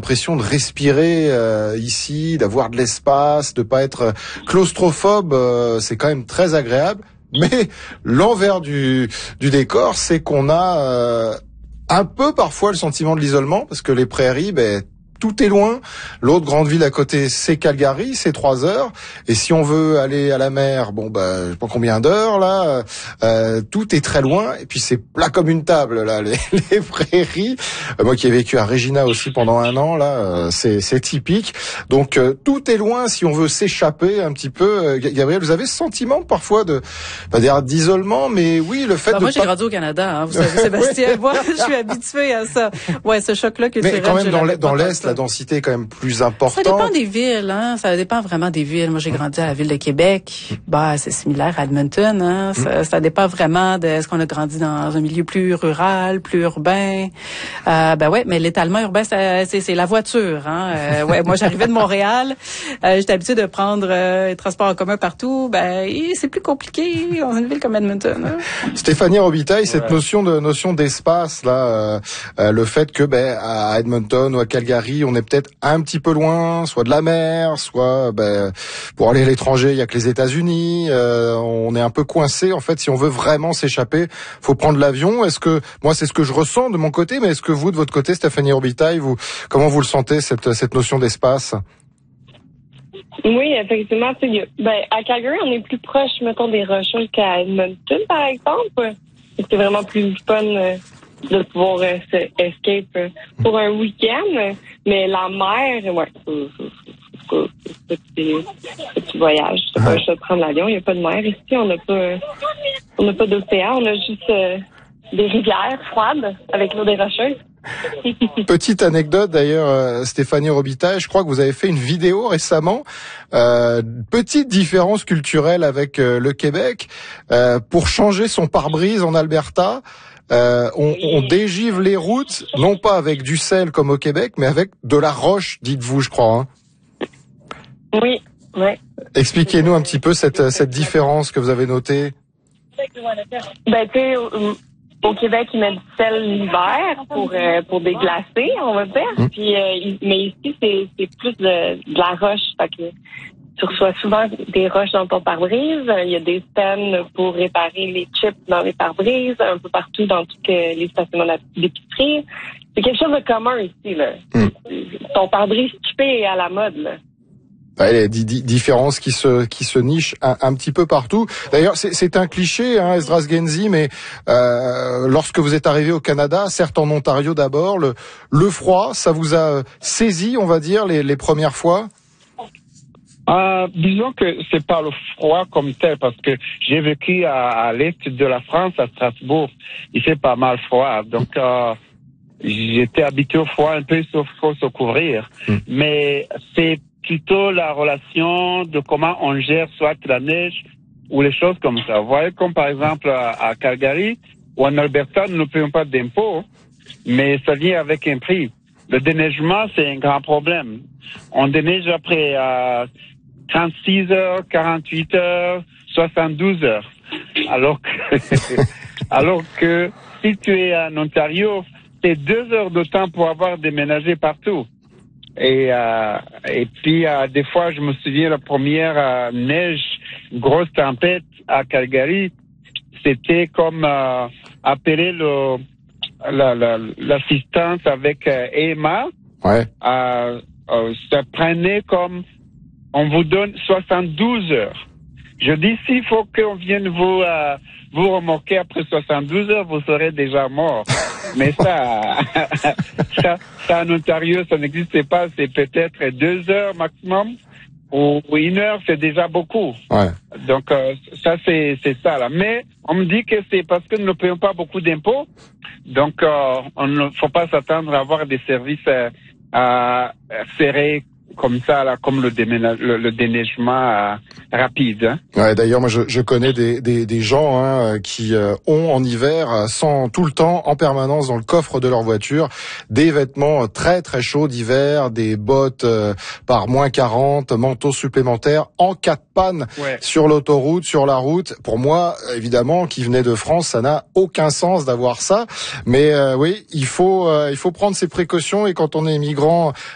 l'impression de respirer ici, d'avoir de l'espace, de pas être claustrophobe. C'est quand même très agréable. Mais l'envers du décor, c'est qu'on a un peu parfois le sentiment de l'isolement, parce que les prairies, tout est loin. L'autre grande ville à côté, c'est Calgary, c'est 3 heures. Et si on veut aller à la mer, je sais pas combien d'heures là. Tout est très loin. Et puis c'est plat comme une table là, les prairies. Moi qui ai vécu à Regina aussi pendant 1 an là, c'est typique. Donc tout est loin. Si on veut s'échapper un petit peu, Gabriel, vous avez ce sentiment parfois pas dire d'isolement, mais oui, le fait de. Moi, j'ai grandi au Canada, hein, vous savez, Sébastien. Moi, je suis habituée à ça. Ouais, ce choc-là que mais quand même dans l'est. La densité est quand même plus importante. Ça dépend des villes, hein. Ça dépend vraiment des villes. Moi, j'ai grandi à la ville de Québec. C'est similaire à Edmonton, hein. Ça dépend vraiment de est-ce qu'on a grandi dans un milieu plus rural, plus urbain. Mais l'étalement urbain, c'est la voiture, hein. Moi, j'arrivais de Montréal. J'étais habituée de prendre les transports en commun partout. C'est plus compliqué dans une ville comme Edmonton, hein. Stéphanie Robitaille, cette notion d'espace, là, le fait que, à Edmonton ou à Calgary, on est peut-être un petit peu loin, soit de la mer, soit pour aller à l'étranger, il y a que les États-Unis. On est un peu coincé en fait. Si on veut vraiment s'échapper, faut prendre l'avion. Est-ce que moi c'est ce que je ressens de mon côté, mais est-ce que vous de votre côté, Stéphanie Robitaille, comment vous le sentez cette notion d'espace? Oui, effectivement. À Calgary, on est plus proche, mettons, des Rocheuses qu'à Edmonton, par exemple. C'est vraiment plus fun de pouvoir escape pour un week-end, mais la mer, c'est petit voyage. C'est pas juste de prendre l'avion, il n'y a pas de mer ici, on n'a pas d'océan, on a juste des rivières froides avec l'eau des Rocheuses. Petite anecdote d'ailleurs, Stéphanie Robitaille, je crois que vous avez fait une vidéo récemment, petite différence culturelle avec le Québec, pour changer son pare-brise en Alberta. On dégivre les routes, non pas avec du sel comme au Québec, mais avec de la roche, dites-vous, je crois. Hein. Oui, ouais. Expliquez-nous un petit peu cette différence que vous avez notée. Au Québec, ils mettent du sel l'hiver pour déglacer, on va dire. Puis, mais ici, c'est plus de la roche. Fait que tu reçois souvent des roches dans ton pare-brise. Il y a des stands pour réparer les chips dans les pare-brises, un peu partout dans toutes les stationnements d'épicerie. C'est quelque chose de commun ici, là. Ton pare-brise chippé est à la mode, là. Les différences qui se nichent un petit peu partout. D'ailleurs, c'est un cliché, hein, Esdras Genzi, mais lorsque vous êtes arrivé au Canada, certes en Ontario d'abord, le froid, ça vous a saisi, on va dire, les premières fois? Disons que c'est pas le froid comme tel, parce que j'ai vécu à l'est de la France, à Strasbourg. Il fait pas mal froid, donc j'étais habitué au froid un peu, sauf faut se couvrir. Mais c'est plutôt la relation de comment on gère soit la neige ou les choses comme ça. Vous voyez, comme par exemple à Calgary ou en Alberta, nous ne payons pas d'impôts, mais ça vient avec un prix. Le déneigement, c'est un grand problème. On déneige après 36 heures, 48 heures, 72 heures. Alors que si tu es en Ontario, c'est 2 heures de temps pour avoir déménagé partout. Et puis, des fois, je me souviens, la première neige, grosse tempête à Calgary, c'était comme appeler l'assistance avec EMA. Ouais. Ça prenait comme, on vous donne 72 heures. Je dis, s'il faut qu'on vienne vous remorquer après 72 heures, vous serez déjà mort. Mais ça en Ontario, ça n'existait pas. C'est peut-être 2 heures maximum, ou 1 heure, c'est déjà beaucoup. Ouais. Donc, ça, c'est ça, là. Mais, on me dit que c'est parce que nous ne payons pas beaucoup d'impôts. Donc, on ne faut pas s'attendre à avoir des services, serrés comme ça, là, comme le déneigement rapide. Hein. Ouais, d'ailleurs, moi, je connais des gens qui ont en hiver, sans tout le temps, en permanence, dans le coffre de leur voiture, des vêtements très très chauds d'hiver, des bottes par moins 40, manteaux supplémentaires, en cas de panne sur l'autoroute, sur la route. Pour moi, évidemment, qui venait de France, ça n'a aucun sens d'avoir ça. Mais oui, il faut prendre ses précautions, et quand on est migrant